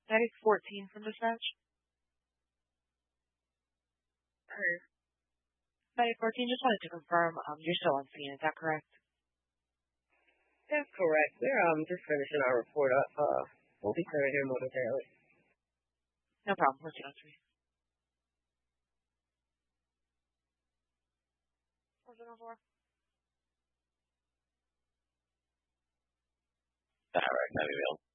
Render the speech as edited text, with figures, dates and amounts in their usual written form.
Medic 14 from dispatch. Medic 14, just wanted to confirm you're still on scene. Is that correct? That's correct. We're just finishing our report up. We'll be cleared here momentarily. No problem. What's your answer? What's it on for? Direct, heavy wheel.